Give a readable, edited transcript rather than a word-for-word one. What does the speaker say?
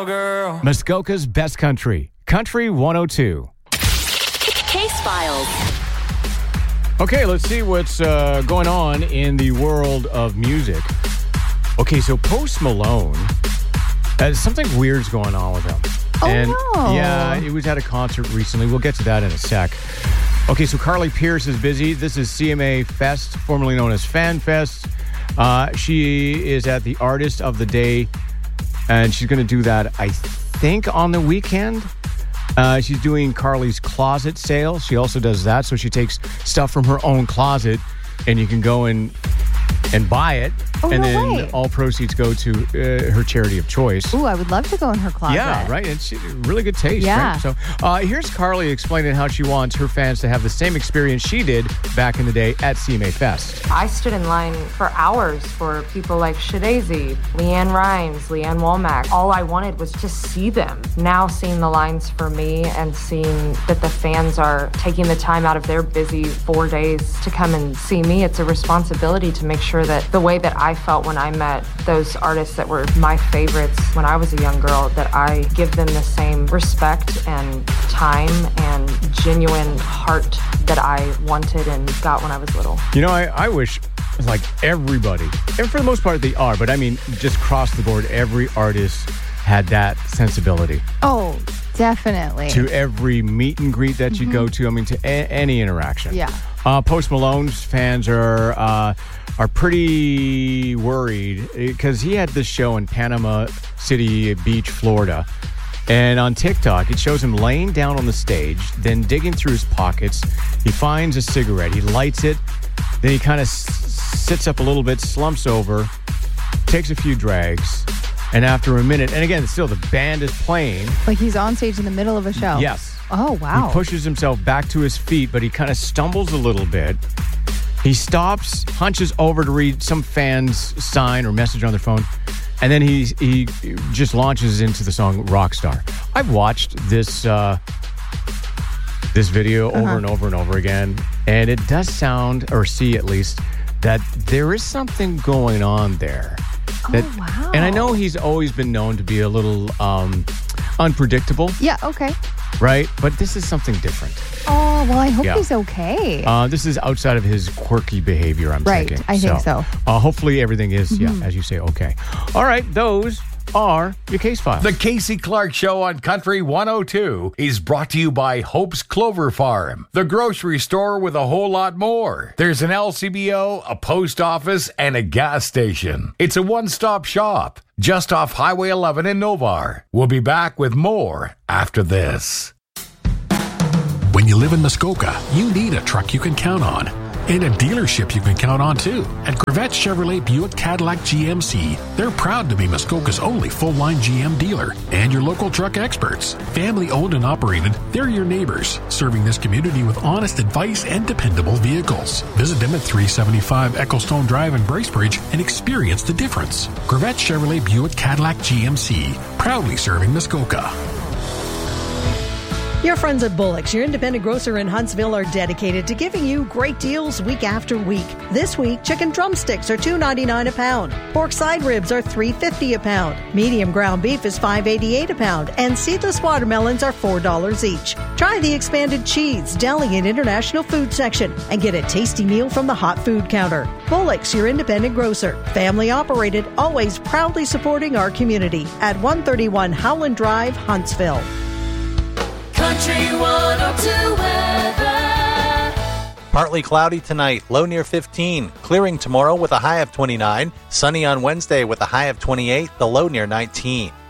girl. Muskoka's best country, Country 102. Case Files. Okay, let's see what's going on in the world of music. Okay, so Post Malone, something weird's going on with him. No. Yeah, he was at a concert recently. We'll get to that in a sec. Okay, so Carly Pearce is busy. This is CMA Fest, formerly known as Fan Fest. She is at the Artist of the Day, and she's going to do that, I think, on the weekend. She's doing Carly's Closet sale. She also does that, so she takes stuff from her own closet, and you can go and buy it, and then all proceeds go to her charity of choice. Ooh, I would love to go in her closet. Yeah, right. It's really good taste. Yeah. Right? So here's Carly explaining how she wants her fans to have the same experience she did back in the day at CMA Fest. I stood in line for hours for people like Shadazy, Leanne Rimes, Leanne Womack. All I wanted was to see them. Now seeing the lines for me and seeing that the fans are taking the time out of their busy 4 days to come and see me, it's a responsibility to make sure that the way that I felt when I met those artists that were my favorites when I was a young girl, that I give them the same respect and time and genuine heart that I wanted and got when I was little. You know, I wish like everybody, and for the most part they are, but I mean just across the board, every artist had that sensibility. Oh, definitely. To every meet and greet that you go to, I mean, to any interaction. Yeah. Post Malone's fans are pretty worried because he had this show in Panama City Beach, Florida. And on TikTok, it shows him laying down on the stage, then digging through his pockets. He finds a cigarette. He lights it. Then he kind of sits up a little bit, slumps over, takes a few drags. And after a minute, and again, still the band is playing. Like he's on stage in the middle of a show. Yes. Oh, wow. He pushes himself back to his feet, but he kind of stumbles a little bit. He stops, hunches over to read some fan's sign or message on their phone, and then he just launches into the song Rockstar. I've watched this video over and over and over again, and it does sound, or see at least, that there is something going on there. Wow. And I know he's always been known to be a little unpredictable. Yeah, okay. Right? But this is something different. Oh, well, I hope he's okay. This is outside of his quirky behavior, I'm thinking. Right, I think so. Hopefully everything is, as you say, okay. All right, those are your case files. The Casey Clark Show on Country 102 is brought to you by Hope's Clover Farm, the grocery store with a whole lot more. There's an LCBO, a post office, and a gas station. It's a one-stop shop just off Highway 11 in Novar. We'll be back with more after this. When you live in Muskoka, you need a truck you can count on. And a dealership you can count on, too. At Gravette Chevrolet Buick Cadillac GMC, they're proud to be Muskoka's only full-line GM dealer and your local truck experts. Family-owned and operated, they're your neighbors, serving this community with honest advice and dependable vehicles. Visit them at 375 Ecclestone Drive in Bracebridge and experience the difference. Gravette Chevrolet Buick Cadillac GMC, proudly serving Muskoka. Your friends at Bullock's, your independent grocer in Huntsville, are dedicated to giving you great deals week after week. This week, chicken drumsticks are $2.99 a pound. Pork side ribs are $3.50 a pound. Medium ground beef is $5.88 a pound. And seedless watermelons are $4 each. Try the expanded cheese, deli, and international food section and get a tasty meal from the hot food counter. Bullock's, your independent grocer. Family operated, always proudly supporting our community at 131 Howland Drive, Huntsville. Country 102 weather. Partly cloudy tonight, low near 15. Clearing tomorrow with a high of 29. Sunny on Wednesday with a high of 28, the low near 19.